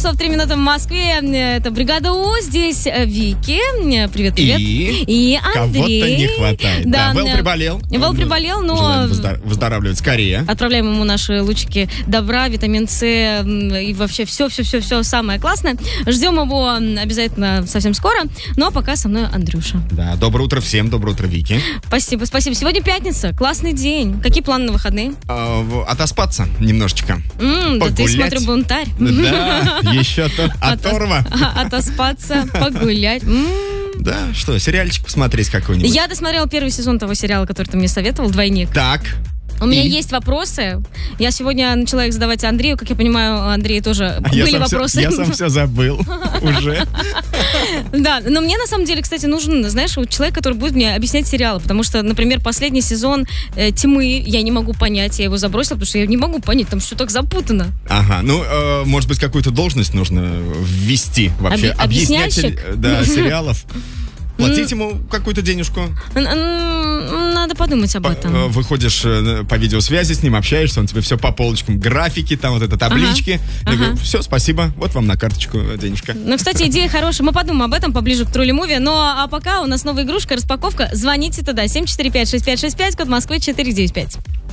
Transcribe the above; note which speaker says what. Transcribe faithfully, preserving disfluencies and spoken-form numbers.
Speaker 1: часов три минуты в Москве. Это «Бригада У». Здесь Вики. Привет, привет.
Speaker 2: И,
Speaker 1: и Андрей.
Speaker 2: Кого-то не хватает. Да,
Speaker 1: Да,
Speaker 2: Вэл приболел.
Speaker 1: Вэл приболел, но...
Speaker 2: Желаем выздор- выздоравливать скорее.
Speaker 1: Отправляем ему наши лучики добра, витамин С и вообще все-все-все-все самое классное. Ждем его обязательно совсем скоро. Ну, а пока со мной Андрюша.
Speaker 2: Да, доброе утро всем, доброе утро, Вики.
Speaker 1: Спасибо, спасибо. Сегодня пятница, классный день. Какие планы на выходные?
Speaker 2: А, в- отоспаться немножечко.
Speaker 1: М, да ты,
Speaker 2: Погулять.
Speaker 1: смотрю, бунтарь.
Speaker 2: Да, еще то оторва.
Speaker 1: Отос- Отоспаться, погулять. М.
Speaker 2: Да, что, сериальчик посмотреть какой-нибудь?
Speaker 1: Я досмотрела первый сезон того сериала, который ты мне советовал, «Двойник».
Speaker 2: Так.
Speaker 1: У меня
Speaker 2: И?
Speaker 1: есть вопросы. Я сегодня начала их задавать Андрею. Как я понимаю, у Андрея тоже
Speaker 2: А я
Speaker 1: были
Speaker 2: сам
Speaker 1: вопросы.
Speaker 2: всё- я сам все забыл уже.
Speaker 1: Да, но мне на самом деле, кстати, нужен, знаешь, вот человек, который будет мне объяснять сериалы. Потому что, например, последний сезон э, «Тьмы» я не могу понять. Я его забросила, потому что я не могу понять, там все так запутано.
Speaker 2: Ага, ну, э, может быть, какую-то должность нужно ввести вообще.
Speaker 1: Объ-
Speaker 2: Объяснять,
Speaker 1: объясняльщик?
Speaker 2: э, да, сериалов. Платить ему какую-то денежку.
Speaker 1: Н- н- Надо подумать об
Speaker 2: По-
Speaker 1: этом.
Speaker 2: э, Выходишь э, по видеосвязи с ним, общаешься, он тебе все по полочкам, графики, там вот это таблички. Я
Speaker 1: ага.
Speaker 2: говорю, все, спасибо, вот вам на карточку денежка.
Speaker 1: Ну, кстати, идея хорошая. Мы подумаем об этом поближе к Трули Муви. Ну, а пока у нас новая игрушка, распаковка. Звоните туда. семь четыре пять шесть пять шесть пять, код Москвы четыре девять пять.